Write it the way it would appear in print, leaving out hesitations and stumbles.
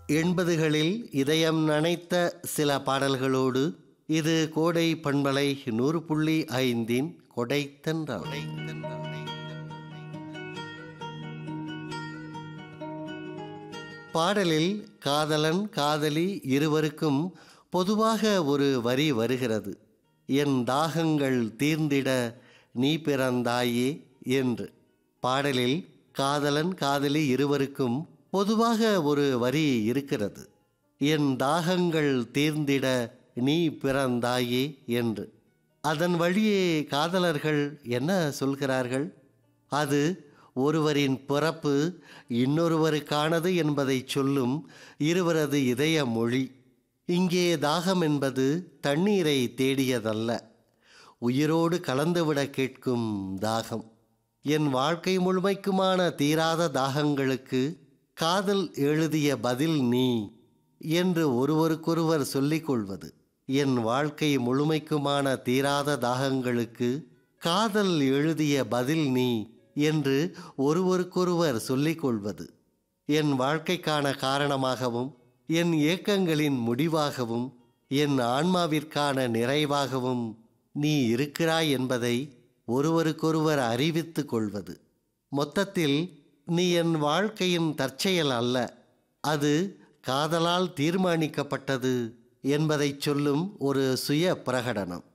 80களில் இதயம் நனைத்த சில பாடல்களோடு இது கோடை பண்பலை 100.5 கொடைத்தென்றல். பாடலில் காதலன் காதலி இருவருக்கும் பொதுவாக ஒரு வரி வருகிறது. என் தாகங்கள் தீர்ந்திட நீ பிறந்தாயே என்று. பாடலில் காதலன் காதலி இருவருக்கும் பொதுவாக ஒரு வரி இருக்கிறது. என் தாகங்கள் தீர்ந்திட நீ பிறந்தாயே என்று. அதன் வழியே காதலர்கள் என்ன சொல்கிறார்கள்? அது ஒருவரின் பிறப்பு இன்னொருவருக்கானது என்பதை சொல்லும் இருவரது இதய மொழி. இங்கே தாகம் என்பது தண்ணீரை தேடியதல்ல, உயிரோடு கலந்துவிட கேட்கும் தாகம். என் வாழ்க்கை முழுமைக்குமான தீராத தாகங்களுக்கு காதல் எழுதிய பதில் நீ என்று ஒருவருக்கொருவர் சொல்லிக்கொள்வது. என் வாழ்க்கை முழுமைக்குமான தீராத தாகங்களுக்கு காதல் எழுதிய பதில் நீ என்று ஒருவருக்கொருவர் சொல்லிக்கொள்வது. என் வாழ்க்கைக்கான காரணமாகவும் என் ஏக்கங்களின் முடிவாகவும் என் ஆன்மாவிற்கான நிறைவாகவும் நீ இருக்கிறாய் என்பதை ஒருவருக்கொருவர் அறிவித்து கொள்வது. மொத்தத்தில் நீ என் வாழ்க்கையின் தற்செயல் அல்ல, அது காதலால் தீர்மானிக்கப்பட்டது என்பதை சொல்லும் ஒரு சுய பிரகடனம்.